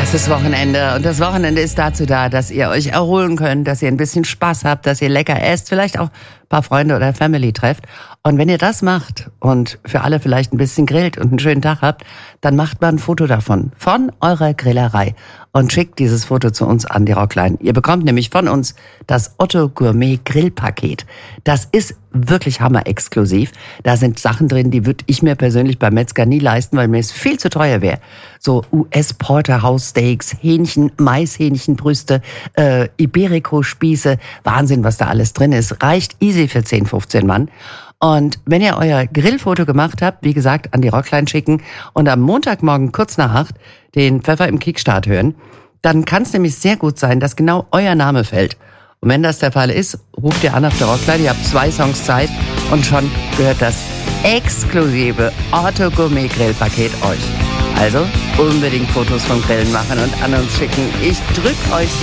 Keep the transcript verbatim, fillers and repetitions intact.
Es ist Wochenende und das Wochenende ist dazu da, dass ihr euch erholen könnt, dass ihr ein bisschen Spaß habt, dass ihr lecker esst, vielleicht auch ein paar Freunde oder Family trefft. Und wenn ihr das macht und für alle vielleicht ein bisschen grillt und einen schönen Tag habt, dann macht mal ein Foto davon, von eurer Grillerei und schickt dieses Foto zu uns an die Rockline. Ihr bekommt nämlich von uns das Otto Gourmet Grillpaket. Das ist wirklich hammer-exklusiv. Da sind Sachen drin, die würde ich mir persönlich beim Metzger nie leisten, weil mir es viel zu teuer wäre. So U S-Porterhouse-Steaks, Hähnchen, Maishähnchenbrüste, äh, Iberico-Spieße. Wahnsinn, was da alles drin ist. Reicht easy für zehn, fünfzehn Mann. Und wenn ihr euer Grillfoto gemacht habt, wie gesagt, an die Rockline schicken und am Montagmorgen kurz nach acht den Pfeffer im Kickstart hören, dann kann es nämlich sehr gut sein, dass genau euer Name fällt. Und wenn das der Fall ist, ruft ihr an auf der Rockline, ihr habt zwei Songs Zeit und schon gehört das exklusive Otto Gourmet Grillpaket euch. Also unbedingt Fotos vom Grillen machen und an uns schicken. Ich drück euch